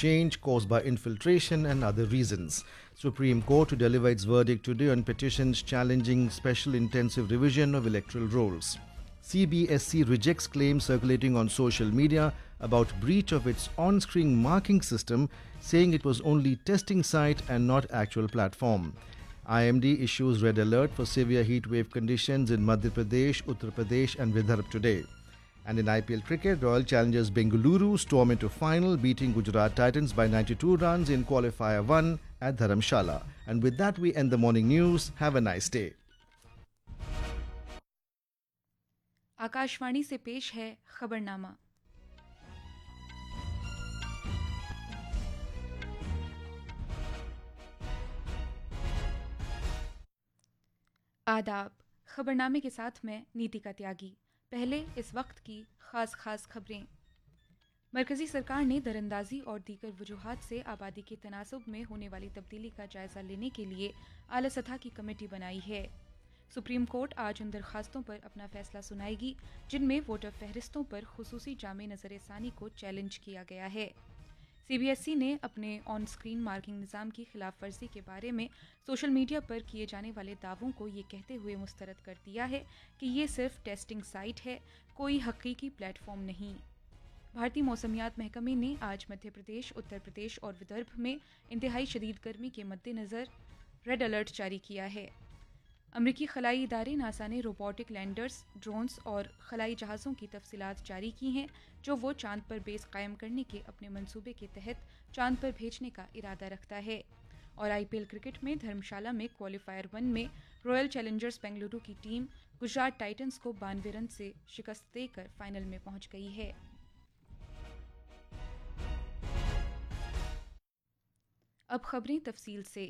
change caused by infiltration and other reasons. Supreme Court to deliver its verdict today on petitions challenging special intensive revision of electoral rolls. CBSC rejects claims circulating on social media about breach of its on-screen marking system, saying it was only testing site and not actual platform. IMD issues red alert for severe heat wave conditions in Madhya Pradesh, Uttar Pradesh and Vidarbha today. And in IPL cricket, Royal Challengers Bengaluru storm into final, beating Gujarat Titans by 92 runs in Qualifier 1 at Dharamshala. And with that, we end the morning news. Have a nice day. Akashvani से पेश है खबरनामा। आदाब। खबरनामे के साथ मैं नीतिका त्यागी। पहले इस वक्त की खास खबरें। मरकजी सरकार ने दरअंदाजी और दीगर वजूहात से आबादी के तनासुब में होने वाली तब्दीली का जायजा लेने के लिए आला सतह की कमेटी बनाई है। सुप्रीम कोर्ट आज उन दरखास्तों पर अपना फैसला सुनाएगी जिनमें वोटर फहरिस्तों पर खुसूसी जामे नजरसानी को चैलेंज किया गया है। सीबीएसई ने अपने ऑन स्क्रीन मार्किंग निज़ाम की खिलाफ वर्जी के बारे में सोशल मीडिया पर किए जाने वाले दावों को ये कहते हुए मुस्तरद कर दिया है कि ये सिर्फ टेस्टिंग साइट है, कोई हकीकी प्लेटफॉर्म नहीं। भारतीय मौसमियात महकमे ने आज मध्य प्रदेश, उत्तर प्रदेश और विदर्भ में इंतहाई शदीद गर्मी के मद्देनज़र रेड अलर्ट जारी किया है। अमरीकी खलाई इदारे नासा ने रोबोटिक लैंडर्स, ड्रोन्स और खलाई जहाज़ों की तफसीलात जारी की हैं जो वो चांद पर बेस कायम करने के अपने मंसूबे के तहत चांद पर भेजने का इरादा रखता है। और आईपीएल क्रिकेट में धर्मशाला में क्वालिफायर 1 में रॉयल चैलेंजर्स बेंगलुरु की टीम गुजरात टाइटंस को 92 रन से शिकस्त देकर फाइनल में पहुंच गई है। अब खबरें तफसील से।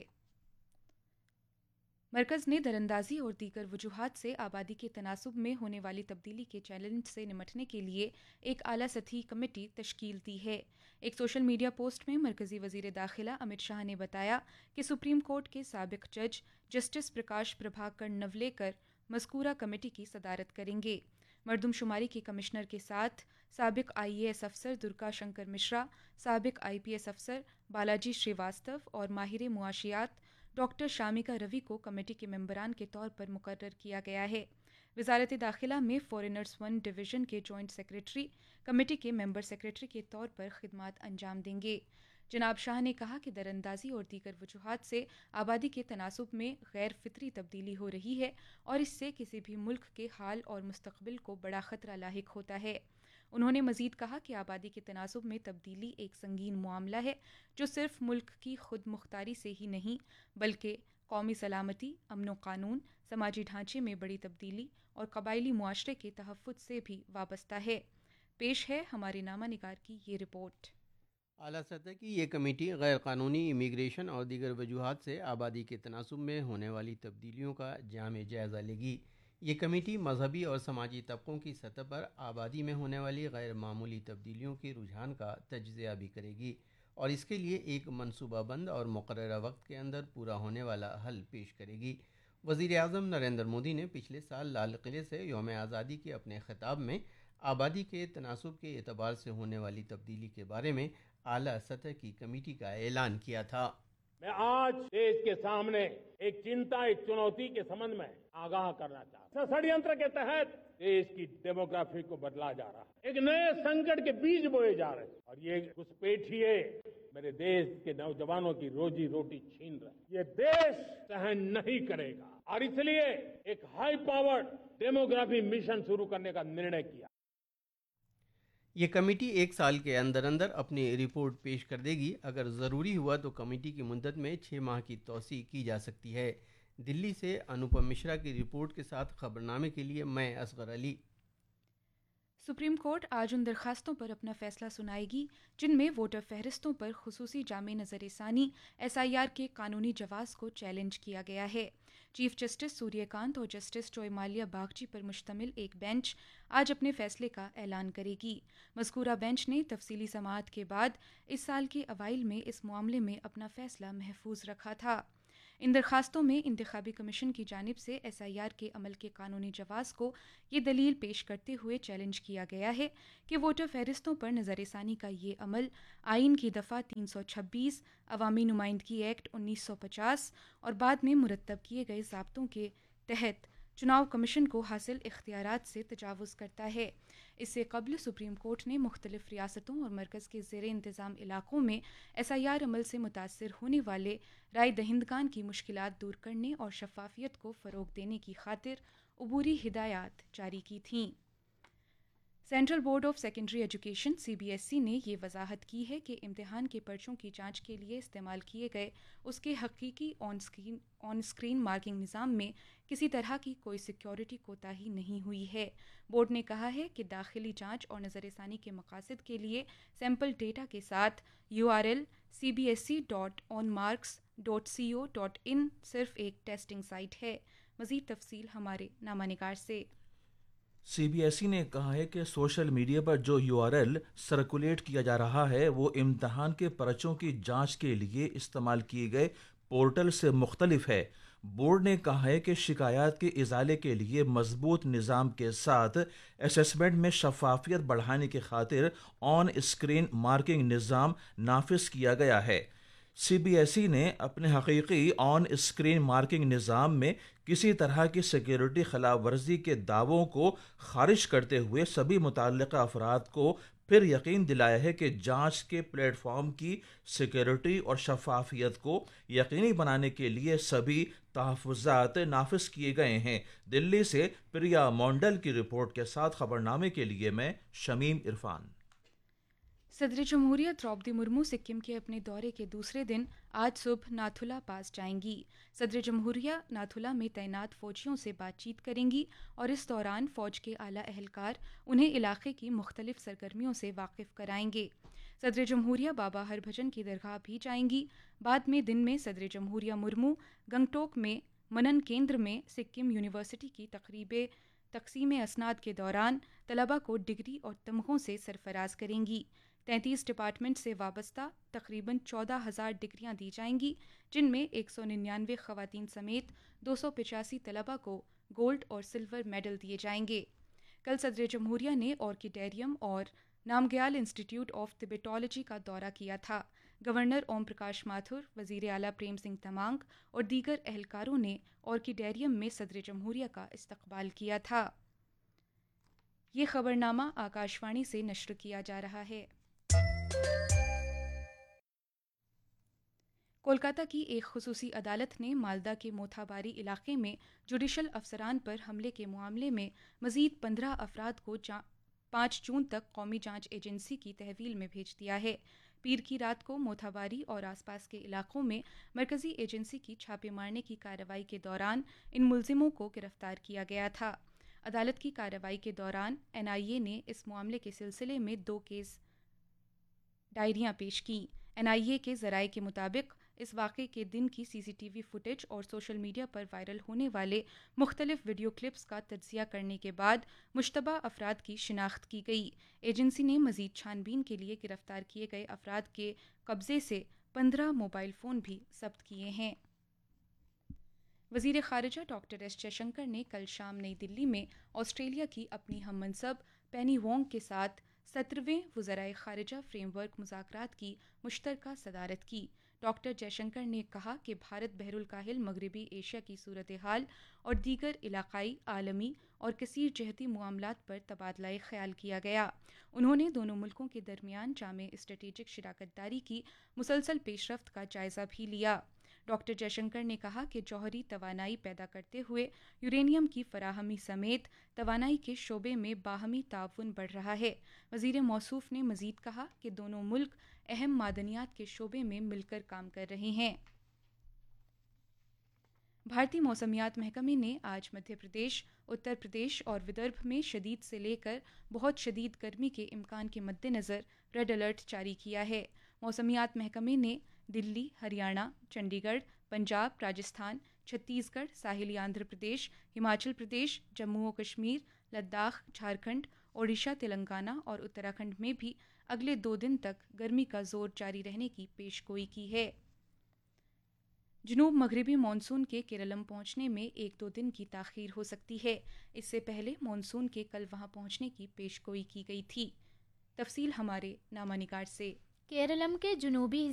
मरकज़ ने दरअंदाजी और दीगर वजूहात से आबादी के तनासुब में होने वाली तब्दीली के चैलेंज से निमटने के लिए एक आला सतही कमेटी तश्कील दी है। एक सोशल मीडिया पोस्ट में मरकज़ी वज़ीर दाखिला अमित शाह ने बताया कि सुप्रीम कोर्ट के साबिक जज जस्टिस प्रकाश प्रभाकर नवलेकर मज़कूरा कमेटी की सदारत करेंगे। मरदमशुमारी के कमिश्नर के साथ साबिक IAS अफसर दुर्गा शंकर मिश्रा, साबिक IPS अफसर बालाजी श्रीवास्तव और माहिर मुआशियात डॉक्टर शामिका रवि को कमेटी के मेंबरान के तौर पर मुकर्रर किया गया है। वजारत दाखिला में फॉरेनर्स 1 डिवीज़न के जॉइंट सेक्रेटरी कमेटी के मेंबर सेक्रेटरी के तौर पर खिदमात अंजाम देंगे। जनाब शाह ने कहा कि दरअंदाजी और दीगर वजूहात से आबादी के तनासुब में गैर फितरी तब्दीली हो रही है और इससे किसी भी मुल्क के हाल और मुस्तकबिल को बड़ा ख़तरा लाहिक होता है। उन्होंने मज़ीद कहा कि आबादी के तनासुब में तब्दीली एक संगीन मामला है जो सिर्फ मुल्क की खुद मुख्तारी से ही नहीं बल्कि कौमी सलामती, अमन कानून, समाजी ढांचे में बड़ी तब्दीली और कबायली मुआशरे के तहफ़्फ़ुज़ से भी वाबस्ता है। पेश है हमारे नामा निगार की ये रिपोर्ट। आला सतह की ये कमेटी गैर कानूनी इमिग्रेशन और दीगर वजूहात से आबादी के तनासुब में होने वाली तब्दीलियों का जामे जायज़ा लेगी। ये कमेटी मजहबी और समाजी तबकों की सतह पर आबादी में होने वाली गैर मामूली तब्दीलियों के रुझान का तज्ज़िया भी करेगी और इसके लिए एक मनसूबाबंद और मुकर्ररा वक्त के अंदर पूरा होने वाला हल पेश करेगी। वज़ीर आज़म नरेंद्र मोदी ने पिछले साल लाल किले से यौम आज़ादी के अपने खिताब में आबादी के तनासुब के एतबार से होने वाली तब्दीली के बारे में आला सतह की कमेटी का ऐलान किया था। मैं आज देश के सामने एक चिंता, एक चुनौती के संबंध में आगाह करना चाहता हूं। षड्यंत्र के तहत देश की डेमोग्राफी को बदला जा रहा है, एक नए संकट के बीज बोए जा रहे हैं और ये घुसपैठिए मेरे देश के नौजवानों की रोजी रोटी छीन रहे हैं। ये देश सहन नहीं करेगा और इसलिए एक हाई पावर्ड डेमोग्राफी मिशन शुरू करने का निर्णय किया। ये कमेटी एक साल के अंदर अंदर अपनी रिपोर्ट पेश कर देगी। अगर ज़रूरी हुआ तो कमेटी की मुद्दत में 6 माह की तौसी की जा सकती है। दिल्ली से अनुपम मिश्रा की रिपोर्ट के साथ खबरनामे के लिए मैं असगर अली। सुप्रीम कोर्ट आज उन दरखास्तों पर अपना फैसला सुनाएगी जिनमें वोटर फहरिस्तों पर खुसूसी जामे नज़रसानी SIR के कानूनी जवाज़ को चैलेंज किया गया है। चीफ जस्टिस सूर्यकांत और जस्टिस जयमाल्या बागची पर मुश्तमिल एक बेंच आज अपने फैसले का ऐलान करेगी। मज़कूरा बेंच ने तफसीली समाअत के बाद इस साल के अवाइल में इस मामले में अपना फैसला महफूज रखा था। ان درخواستوں میں انتخابی کمیشن کی جانب سے SIR کے عمل کے قانونی جواز کو یہ دلیل پیش کرتے ہوئے چیلنج کیا گیا ہے کہ ووٹر فہرستوں پر نظر ثانی کا یہ عمل آئین کی دفعہ 326 عوامی نمائندگی ایکٹ 1950 اور بعد میں مرتب کیے گئے ضابطوں کے تحت چناؤ کمیشن کو حاصل اختیارات سے تجاوز کرتا ہے۔ اس سے قبل سپریم کورٹ نے مختلف ریاستوں اور مرکز کے زیر انتظام علاقوں میں SIR عمل سے متاثر ہونے والے رائے دہندگان کی مشکلات دور کرنے اور شفافیت کو فروغ دینے کی خاطر عبوری ہدایات جاری کی تھیں۔ Central board of secondary education CBSE نے یہ وضاحت کی ہے کہ امتحان کے پرچوں کی جانچ کے لیے استعمال کیے گئے اس کے حقیقی آن اسکرین مارکنگ نظام میں کسی طرح کی کوئی سیکیورٹی کوتاہی نہیں ہوئی ہے۔ بورڈ نے کہا ہے کہ داخلی جانچ اور نظر ثانی کے مقاصد کے لیے سیمپل ڈیٹا کے ساتھ URL cbse.onmarks.co.in صرف ایک ٹیسٹنگ سائٹ ہے۔ مزید تفصیل ہمارے نامہ نگار سے۔ CBSE نے کہا ہے کہ سوشل میڈیا پر جو URL سرکولیٹ کیا جا رہا ہے وہ امتحان کے پرچوں کی جانچ کے لیے استعمال کیے گئے پورٹل سے مختلف ہے۔ بورڈ نے کہا ہے کہ شکایات کے ازالے کے لیے مضبوط نظام کے ساتھ اسسمنٹ میں شفافیت بڑھانے کی خاطر آن اسکرین مارکنگ نظام نافذ کیا گیا ہے۔ CBSE نے اپنے حقیقی آن اسکرین مارکنگ نظام میں کسی طرح کی سیکیورٹی خلاف ورزی کے دعووں کو خارج کرتے ہوئے سبھی متعلقہ افراد کو پھر یقین دلایا ہے کہ جانچ کے پلیٹ فارم کی سیکیورٹی اور شفافیت کو یقینی بنانے کے لیے سبھی تحفظات نافذ کیے گئے ہیں۔ دلی سے پریا مونڈل کی رپورٹ کے ساتھ خبرنامے کے لیے میں شمیم عرفان۔ صدر جمہوریہ دروپدی مرمو سکم کے اپنے دورے کے دوسرے دن آج صبح ناتھولا پاس جائیں گی۔ صدر جمہوریہ ناتھولا میں تعینات فوجیوں سے بات چیت کریں گی اور اس دوران فوج کے اعلیٰ اہلکار انہیں علاقے کی مختلف سرگرمیوں سے واقف کرائیں گے۔ صدر جمہوریہ بابا ہربھجن کی درگاہ بھی جائیں گی۔ بعد میں دن میں صدر جمہوریہ مرمو گنگٹوک میں منن کیندر میں سکم یونیورسٹی کی تقسیم اسناد کے دوران طلبہ کو ڈگری اور تمغوں سے سرفراز کریں گی۔ 33 ڈپارٹمنٹ سے وابستہ تقریباً 14,000 ڈگریاں دی جائیں گی، جن میں 199 خواتین سمیت 285 طلبہ کو گولڈ اور سلور میڈل دیے جائیں گے۔ کل صدر جمہوریہ نے آرکیڈیریم اور نامگیال انسٹیٹیوٹ آف ٹبیٹالوجی کا دورہ کیا تھا۔ گورنر اوم پرکاش ماتھر، وزیر اعلیٰ پریم سنگھ تمانگ اور دیگر اہلکاروں نے آرکیڈیریم میں صدر جمہوریہ کا استقبال کیا تھا۔ یہ خبرنامہ آکاشوانی سے نشر کیا جا رہا ہے۔ کولکاتہ کی ایک خصوصی عدالت نے مالدہ کے موتھاباری علاقے میں جوڈیشل افسران پر حملے کے معاملے میں مزید 15 افراد کو 5 جون تک قومی جانچ ایجنسی کی تحویل میں بھیج دیا ہے۔ پیر کی رات کو موتھاباری اور آس پاس کے علاقوں میں مرکزی ایجنسی کی چھاپے مارنے کی کارروائی کے دوران ان ملزموں کو گرفتار کیا گیا تھا۔ عدالت کی کارروائی کے دوران NIA نے اس معاملے کے سلسلے میں 2 کیس ڈائریاں پیش کیں۔ NIA کے ذرائع کے مطابق اس واقعے کے دن کی CCTV فوٹیج اور سوشل میڈیا پر وائرل ہونے والے مختلف ویڈیو کلپس کا تجزیہ کرنے کے بعد مشتبہ افراد کی شناخت کی گئی۔ ایجنسی نے مزید چھان بین کے لیے گرفتار کیے گئے افراد کے قبضے سے 15 موبائل فون بھی ضبط کیے ہیں۔ وزیر خارجہ ڈاکٹر ایس جے شنکر نے کل شام نئی دلی میں آسٹریلیا کی اپنی ہم منصب پینی وانگ کے ساتھ 17ویں وزرائے خارجہ فریم ورک مذاکرات کی مشترکہ صدارت کی۔ ڈاکٹر جے شنکر نے کہا کہ بھارت بحر الکاہل مغربی ایشیا کی صورتحال اور دیگر علاقائی، عالمی اور کثیر جہتی معاملات پر تبادلہ خیال کیا گیا۔ انہوں نے دونوں ملکوں کے درمیان جامع اسٹریٹجک شراکت داری کی مسلسل پیش رفت کا جائزہ بھی لیا۔ ڈاکٹر جے شنکر نے کہا کہ جوہری توانائی پیدا کرتے ہوئے یورینیم کی فراہمی سمیت توانائی کے شعبے میں باہمی تعاون بڑھ رہا ہے۔ وزیر موصوف نے مزید کہا کہ دونوں ملک اہم معدنیات کے شعبے میں مل کر کام کر رہے ہیں۔ بھارتی موسمیات محکمے نے آج مدھیہ پردیش، اتر پردیش اور ودربھ میں شدید سے لے کر بہت شدید گرمی کے امکان کے مد نظر ریڈ الرٹ جاری کیا ہے۔ موسمیات محکمے نے دلی، ہریانہ، چنڈی گڑھ، پنجاب، راجستھان، چھتیس گڑھ، ساحلی آندھر پردیش، ہماچل پردیش، جموں و کشمیر، لداخ، جھارکھنڈ، اوڈیشہ، تلنگانہ اور اتراکھنڈ میں بھی اگلے 2 دن تک گرمی کا زور جاری رہنے کی پیش گوئی کی ہے۔ جنوب مغربی مانسون کے کیرلم پہنچنے میں 1-2 دن کی تاخیر ہو سکتی ہے۔ اس سے پہلے مانسون کے کل وہاں پہنچنے کی پیش گوئی کی گئی تھی۔ تفصیل ہمارے نامہ نگار سے۔ کیرلم کے جنوبی